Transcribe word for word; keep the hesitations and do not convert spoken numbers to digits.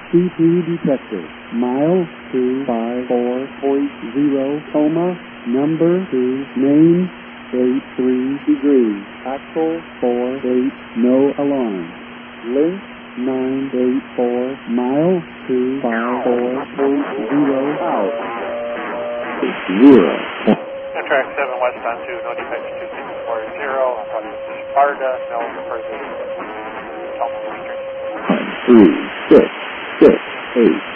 C three detector. Mile two five four point zero, coma, number two, name, eight three degrees, axle four eight, no alarm. Length nine eight four, mile two five four point zero, out. Zero. Track seven west on two, no defects two six four zero. I'm talking to Sparta, no further. Three, six, six, eight.